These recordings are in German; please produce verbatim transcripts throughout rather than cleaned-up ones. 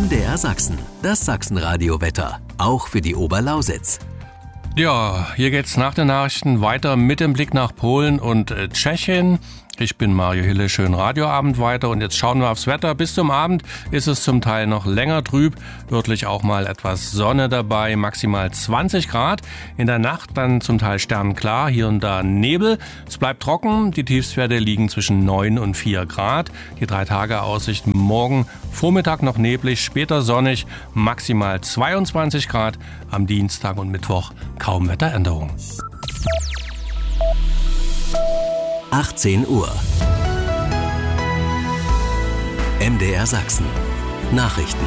M D R Sachsen, das Sachsenradio-Wetter, auch für die Oberlausitz. Ja, hier geht's nach den Nachrichten weiter mit dem Blick nach Polen und äh, Tschechien. Ich bin Mario Hille, schönen Radioabend weiter und jetzt schauen wir aufs Wetter. Bis zum Abend ist es zum Teil noch länger trüb, örtlich auch mal etwas Sonne dabei, maximal zwanzig Grad. In der Nacht dann zum Teil sternenklar, hier und da Nebel. Es bleibt trocken, die Tiefstwerte liegen zwischen neun und vier Grad. Die drei Tage Aussicht morgen Vormittag noch neblig, später sonnig, maximal zweiundzwanzig Grad. Am Dienstag und Mittwoch kaum Wetteränderung. achtzehn Uhr. M D R Sachsen. Nachrichten.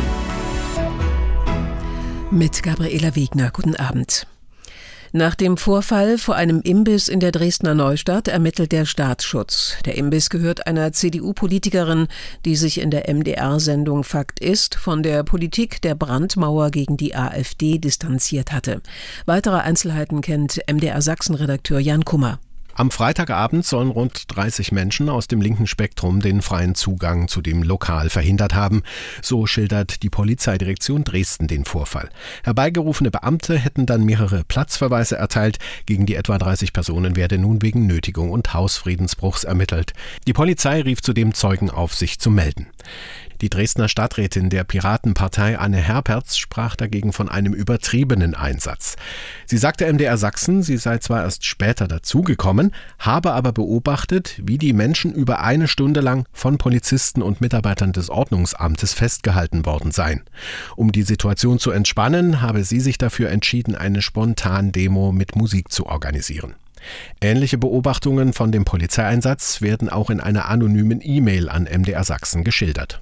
Mit Gabriela Wegner. Guten Abend. Nach dem Vorfall vor einem Imbiss in der Dresdner Neustadt ermittelt der Staatsschutz. Der Imbiss gehört einer C D U-Politikerin, die sich in der M D R-Sendung Fakt ist von der Politik der Brandmauer gegen die AfD distanziert hatte. Weitere Einzelheiten kennt M D R Sachsen-Redakteur Jan Kummer. Am Freitagabend sollen rund dreißig Menschen aus dem linken Spektrum den freien Zugang zu dem Lokal verhindert haben. So schildert die Polizeidirektion Dresden den Vorfall. Herbeigerufene Beamte hätten dann mehrere Platzverweise erteilt. Gegen die etwa dreißig Personen werde nun wegen Nötigung und Hausfriedensbruchs ermittelt. Die Polizei rief zudem Zeugen auf, sich zu melden. Die Dresdner Stadträtin der Piratenpartei Anne Herperz sprach dagegen von einem übertriebenen Einsatz. Sie sagte M D R Sachsen, sie sei zwar erst später dazugekommen, habe aber beobachtet, wie die Menschen über eine Stunde lang von Polizisten und Mitarbeitern des Ordnungsamtes festgehalten worden seien. Um die Situation zu entspannen, habe sie sich dafür entschieden, eine Spontan-Demo mit Musik zu organisieren. Ähnliche Beobachtungen von dem Polizeieinsatz werden auch in einer anonymen E-Mail an M D R Sachsen geschildert.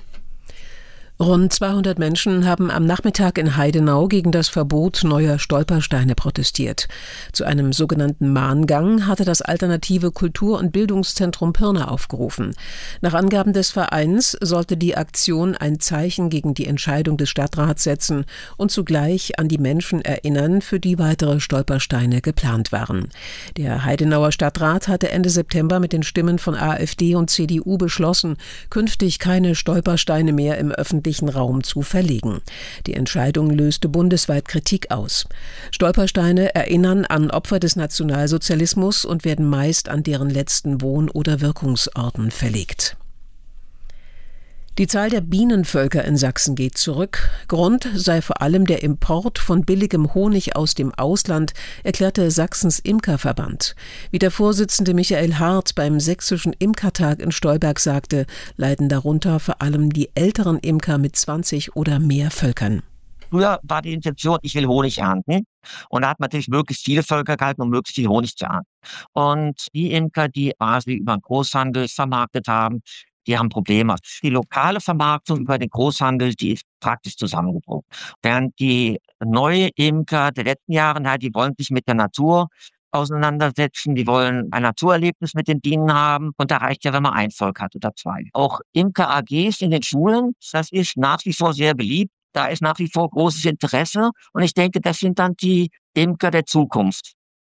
Rund zweihundert Menschen haben am Nachmittag in Heidenau gegen das Verbot neuer Stolpersteine protestiert. Zu einem sogenannten Mahngang hatte das alternative Kultur- und Bildungszentrum Pirna aufgerufen. Nach Angaben des Vereins sollte die Aktion ein Zeichen gegen die Entscheidung des Stadtrats setzen und zugleich an die Menschen erinnern, für die weitere Stolpersteine geplant waren. Der Heidenauer Stadtrat hatte Ende September mit den Stimmen von AfD und C D U beschlossen, künftig keine Stolpersteine mehr im öffentlichen Raum zu verlegen. Die Entscheidung löste bundesweit Kritik aus. Stolpersteine erinnern an Opfer des Nationalsozialismus und werden meist an deren letzten Wohn- oder Wirkungsorten verlegt. Die Zahl der Bienenvölker in Sachsen geht zurück. Grund sei vor allem der Import von billigem Honig aus dem Ausland, erklärte Sachsens Imkerverband. Wie der Vorsitzende Michael Hart beim Sächsischen Imkertag in Stolberg sagte, leiden darunter vor allem die älteren Imker mit zwanzig oder mehr Völkern. Früher war die Intention, ich will Honig ernten. Und da hat man natürlich möglichst viele Völker gehalten, um möglichst viel Honig zu ernten. Und die Imker, die quasi über den Großhandel vermarktet haben, die haben Probleme. Die lokale Vermarktung über den Großhandel, die ist praktisch zusammengebrochen. Während die neue Imker der letzten Jahre, halt, die wollen sich mit der Natur auseinandersetzen, die wollen ein Naturerlebnis mit den Bienen haben. Und da reicht ja, wenn man ein Volk hat oder zwei. Auch Imker-A Gs in den Schulen, das ist nach wie vor sehr beliebt. Da ist nach wie vor großes Interesse. Und ich denke, das sind dann die Imker der Zukunft.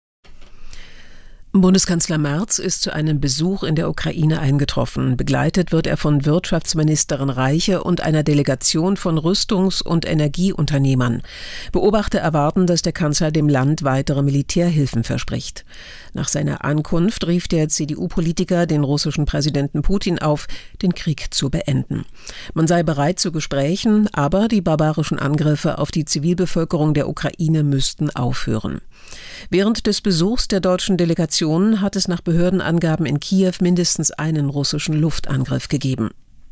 Bundeskanzler Merz ist zu einem Besuch in der Ukraine eingetroffen. Begleitet wird er von Wirtschaftsministerin Reiche und einer Delegation von Rüstungs- und Energieunternehmern. Beobachter erwarten, dass der Kanzler dem Land weitere Militärhilfen verspricht. Nach seiner Ankunft rief der C D U-Politiker den russischen Präsidenten Putin auf, den Krieg zu beenden. Man sei bereit zu Gesprächen, aber die barbarischen Angriffe auf die Zivilbevölkerung der Ukraine müssten aufhören. Während des Besuchs der deutschen Delegation hat es nach Behördenangaben in Kiew mindestens einen russischen Luftangriff gegeben.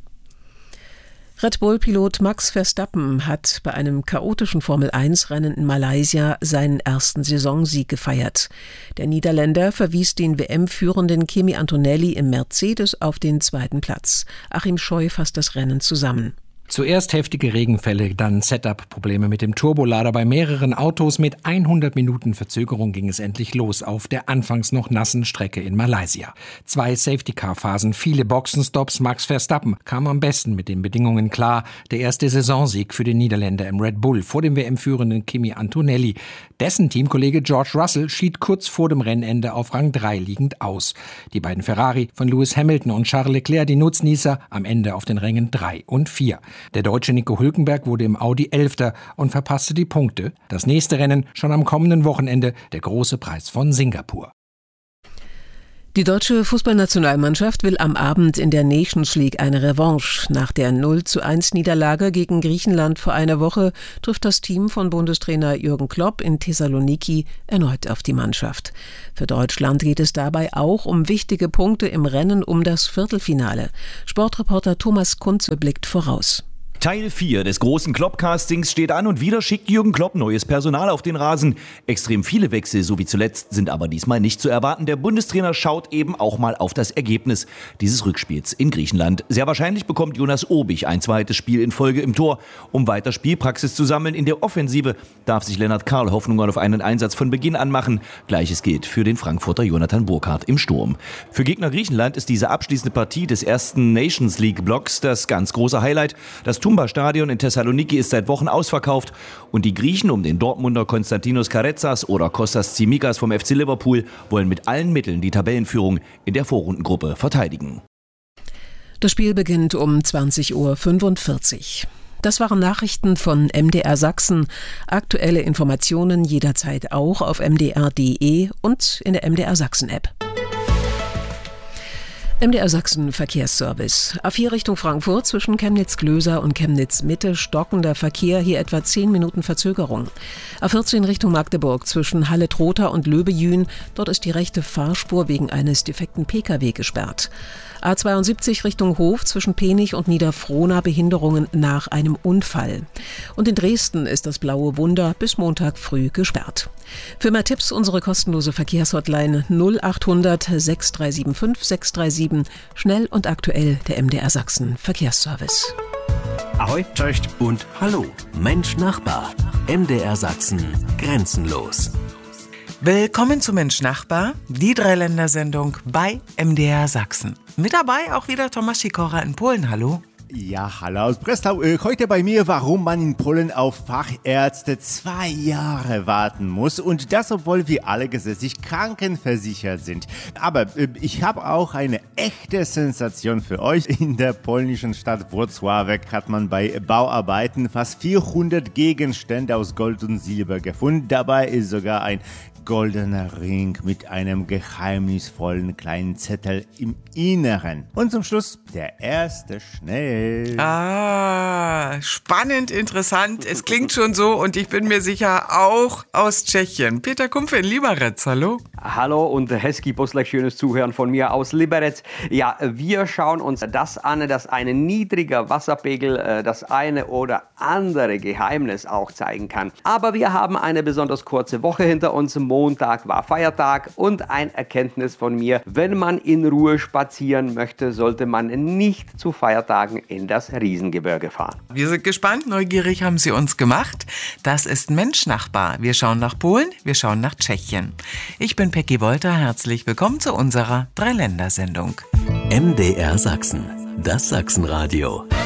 Red Bull-Pilot Max Verstappen hat bei einem chaotischen Formel eins Rennen in Malaysia seinen ersten Saisonsieg gefeiert. Der Niederländer verwies den W M-führenden Kimi Antonelli im Mercedes auf den zweiten Platz. Achim Scheu fasst das Rennen zusammen. Zuerst heftige Regenfälle, dann Setup-Probleme mit dem Turbolader bei mehreren Autos. Mit hundert Minuten Verzögerung ging es endlich los auf der anfangs noch nassen Strecke in Malaysia. Zwei Safety-Car-Phasen, viele Boxenstops. Max Verstappen kam am besten mit den Bedingungen klar. Der erste Saisonsieg für den Niederländer im Red Bull vor dem W M-führenden Kimi Antonelli. Dessen Teamkollege George Russell schied kurz vor dem Rennende auf Rang drei liegend aus. Die beiden Ferrari von Lewis Hamilton und Charles Leclerc, die Nutznießer, am Ende auf den Rängen drei und vier. Der Deutsche Nico Hülkenberg wurde im Audi Elfter und verpasste die Punkte. Das nächste Rennen schon am kommenden Wochenende, der große Preis von Singapur. Die deutsche Fußballnationalmannschaft will am Abend in der Nations League eine Revanche. Nach der null zu eins Niederlage gegen Griechenland vor einer Woche trifft das Team von Bundestrainer Jürgen Klopp in Thessaloniki erneut auf die Mannschaft. Für Deutschland geht es dabei auch um wichtige Punkte im Rennen um das Viertelfinale. Sportreporter Thomas Kunze blickt voraus. Teil vier des großen Klopp-Castings steht an und wieder schickt Jürgen Klopp neues Personal auf den Rasen. Extrem viele Wechsel, so wie zuletzt, sind aber diesmal nicht zu erwarten. Der Bundestrainer schaut eben auch mal auf das Ergebnis dieses Rückspiels in Griechenland. Sehr wahrscheinlich bekommt Jonas Obich ein zweites Spiel in Folge im Tor. Um weiter Spielpraxis zu sammeln in der Offensive, darf sich Lennart Karl Hoffnungen auf einen Einsatz von Beginn an machen. Gleiches gilt für den Frankfurter Jonathan Burkhardt im Sturm. Für Gegner Griechenland ist diese abschließende Partie des ersten Nations League-Blocks das ganz große Highlight. Das Stadion in Thessaloniki ist seit Wochen ausverkauft und die Griechen um den Dortmunder Konstantinos Karetsas oder Kostas Tsimikas vom F C Liverpool wollen mit allen Mitteln die Tabellenführung in der Vorrundengruppe verteidigen. Das Spiel beginnt um zwanzig Uhr fünfundvierzig. Das waren Nachrichten von M D R Sachsen. Aktuelle Informationen jederzeit auch auf m d r punkt d e und in der M D R Sachsen App. M D R Sachsen Verkehrsservice. A vier Richtung Frankfurt zwischen Chemnitz-Glöser und Chemnitz-Mitte stockender Verkehr, hier etwa zehn Minuten Verzögerung. A vierzehn Richtung Magdeburg zwischen Halle-Trotha und Löbejün. Dort ist die rechte Fahrspur wegen eines defekten P K W gesperrt. A zweiundsiebzig Richtung Hof zwischen Penich und Niederfrohna Behinderungen nach einem Unfall. Und in Dresden ist das Blaue Wunder bis Montag früh gesperrt. Für mehr Tipps unsere kostenlose Verkehrshotline null achthundert sechs drei sieben fünf sechs drei sieben. Schnell und aktuell der M D R Sachsen Verkehrsservice. Ahoi, cześć und hallo. Mensch Nachbar. M D R Sachsen grenzenlos. Willkommen zu Mensch Nachbar, die Dreiländersendung bei M D R Sachsen. Mit dabei auch wieder Tomasz Sikora in Polen. Hallo. Ja, hallo aus Breslau. Heute bei mir, warum man in Polen auf Fachärzte zwei Jahre warten muss. Und das, obwohl wir alle gesetzlich krankenversichert sind. Aber äh, ich habe auch eine echte Sensation für euch. In der polnischen Stadt Wrocławek hat man bei Bauarbeiten fast vierhundert Gegenstände aus Gold und Silber gefunden. Dabei ist sogar ein goldener Ring mit einem geheimnisvollen kleinen Zettel im Inneren. Und zum Schluss der erste Schnee. Ah, spannend, interessant. Es klingt schon so und ich bin mir sicher auch aus Tschechien. Peter Kumpfe in Liberec, hallo. Hallo und Hezký poslech, schönes Zuhören von mir aus Liberec. Ja, wir schauen uns das an, dass ein niedriger Wasserpegel das eine oder andere Geheimnis auch zeigen kann. Aber wir haben eine besonders kurze Woche hinter uns. Montag war Feiertag und ein Erkenntnis von mir: Wenn man in Ruhe spazieren möchte, sollte man nicht zu Feiertagen in das Riesengebirge fahren. Wir sind gespannt, neugierig haben Sie uns gemacht. Das ist Mensch Nachbar. Wir schauen nach Polen, wir schauen nach Tschechien. Ich bin Peggy Wolter, herzlich willkommen zu unserer Dreiländersendung. M D R Sachsen, das Sachsenradio.